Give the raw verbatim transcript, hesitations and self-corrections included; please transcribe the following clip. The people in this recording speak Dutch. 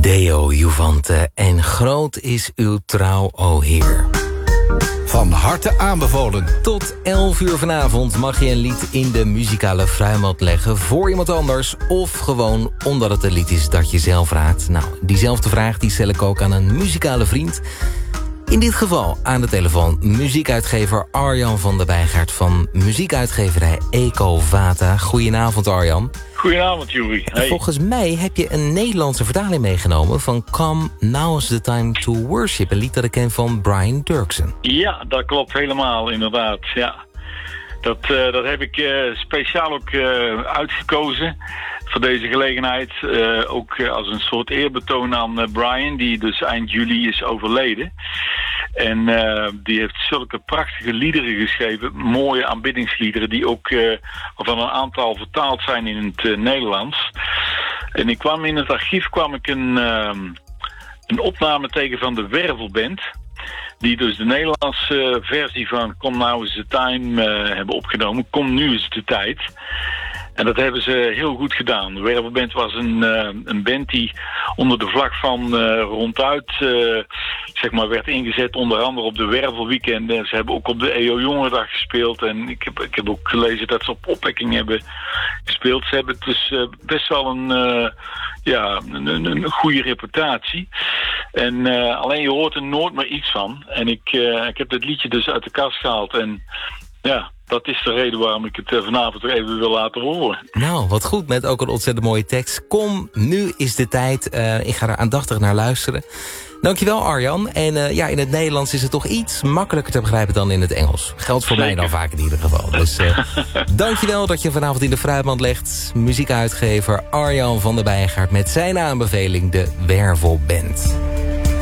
Deo Juvante en groot is uw trouw, o Heer. Van harte aanbevolen. Tot elf uur vanavond mag je een lied in de muzikale fruimat leggen voor iemand anders, of gewoon omdat het een lied is dat je zelf raakt. Nou, diezelfde vraag die stel ik ook aan een muzikale vriend. In dit geval aan de telefoon muziekuitgever Arjan van der Wijngaard van muziekuitgeverij Ecovata. Goedenavond, Arjan. Goedenavond, Juri. Hey. Volgens mij heb je een Nederlandse vertaling meegenomen van Come Now is the Time to Worship. Een lied dat ik ken van Brian Doerksen. Ja, dat klopt helemaal, inderdaad. Ja. Dat, uh, dat heb ik uh, speciaal ook uh, uitgekozen voor deze gelegenheid. Uh, ook uh, als een soort eerbetoon aan uh, Brian, die dus eind juli is overleden. En uh, die heeft zulke prachtige liederen geschreven, mooie aanbiddingsliederen, die ook uh, van een aantal vertaald zijn in het uh, Nederlands. En ik kwam in het archief kwam ik een, uh, een opname tegen van de Wervelband, die dus de Nederlandse versie van Come Now is the Time uh, hebben opgenomen. Kom, nu is de tijd. En dat hebben ze heel goed gedaan. De Wervelband was een, uh, een band die onder de vlag van uh, ronduit uh, zeg maar werd ingezet, onder andere op de Wervelweekenden. Ze hebben ook op de E O Jongerendag gespeeld. En ik heb, ik heb ook gelezen dat ze op opwekking hebben gespeeld. Ze hebben dus uh, best wel een, uh, ja, een, een, een goede reputatie. En uh, alleen je hoort er nooit meer iets van. En ik, uh, ik heb dat liedje dus uit de kast gehaald. En ja, dat is de reden waarom ik het uh, vanavond weer even wil laten horen. Nou, wat goed, met ook een ontzettend mooie tekst. Kom, nu is de tijd. Uh, ik ga er aandachtig naar luisteren. Dankjewel, Arjan. En uh, ja, in het Nederlands is het toch iets makkelijker te begrijpen dan in het Engels. Geldt voor Zeker. mij dan vaak in ieder geval. Dus uh, dankjewel dat je vanavond in de fruitmand legt. Muziekuitgever Arjan van der Wijngaard met zijn aanbeveling, de Wervelband.